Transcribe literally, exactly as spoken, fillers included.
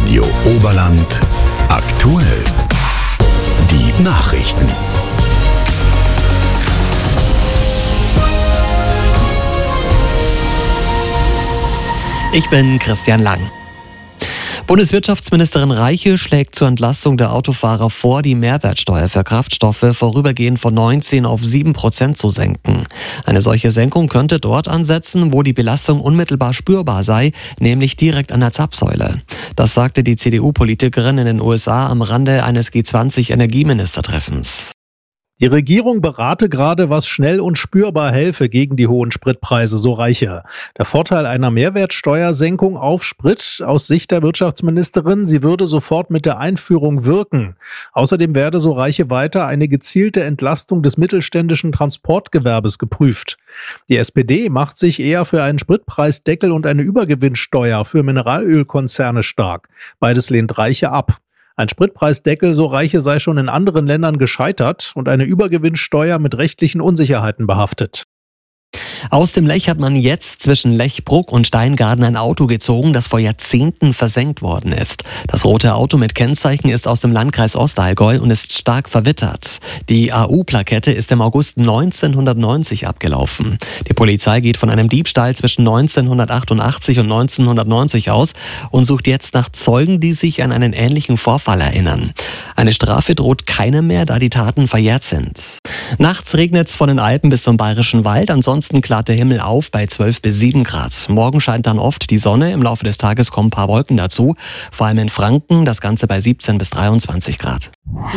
Radio Oberland aktuell. Die Nachrichten. Ich bin Christian Lang. Bundeswirtschaftsministerin Reiche schlägt zur Entlastung der Autofahrer vor, die Mehrwertsteuer für Kraftstoffe vorübergehend von neunzehn auf sieben Prozent zu senken. Eine solche Senkung könnte dort ansetzen, wo die Belastung unmittelbar spürbar sei, nämlich direkt an der Zapfsäule. Das sagte die C D U-Politikerin in den U S A am Rande eines G zwanzig Energieministertreffens. Die Regierung berate gerade, was schnell und spürbar helfe gegen die hohen Spritpreise, so Reiche. Der Vorteil einer Mehrwertsteuersenkung auf Sprit aus Sicht der Wirtschaftsministerin, sie würde sofort mit der Einführung wirken. Außerdem werde, so Reiche weiter, eine gezielte Entlastung des mittelständischen Transportgewerbes geprüft. Die S P D macht sich eher für einen Spritpreisdeckel und eine Übergewinnsteuer für Mineralölkonzerne stark. Beides lehnt Reiche ab. Ein Spritpreisdeckel, so Reiche, sei schon in anderen Ländern gescheitert und eine Übergewinnsteuer mit rechtlichen Unsicherheiten behaftet. Aus dem Lech hat man jetzt zwischen Lechbruck und Steingaden ein Auto gezogen, das vor Jahrzehnten versenkt worden ist. Das rote Auto mit Kennzeichen ist aus dem Landkreis Ostallgäu und ist stark verwittert. Die A U-Plakette ist im August neunzehnhundertneunzig abgelaufen. Die Polizei geht von einem Diebstahl zwischen neunzehnhundertachtundachtzig und neunzehnhundertneunzig aus und sucht jetzt nach Zeugen, die sich an einen ähnlichen Vorfall erinnern. Eine Strafe droht keinem mehr, da die Taten verjährt sind. Nachts regnet es von den Alpen bis zum Bayerischen Wald, ansonsten klart der Himmel auf bei zwölf bis sieben Grad. Morgen scheint dann oft die Sonne, im Laufe des Tages kommen ein paar Wolken dazu, vor allem in Franken, das Ganze bei siebzehn bis dreiundzwanzig Grad.